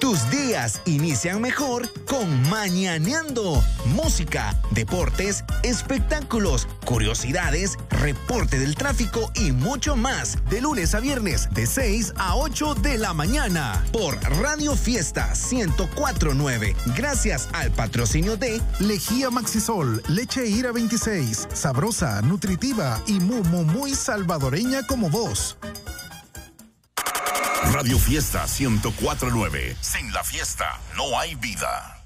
Tus días inician mejor con Mañaneando. Música, deportes, espectáculos, curiosidades, reporte del tráfico y mucho más. De lunes a viernes, de 6 a 8 de la mañana. Por Radio Fiesta 104.9. Gracias al patrocinio de Lejía Maxisol, leche Ira 26. Sabrosa, nutritiva y muy salvadoreña como vos. Radio Fiesta 104.9. Sin la fiesta no hay vida.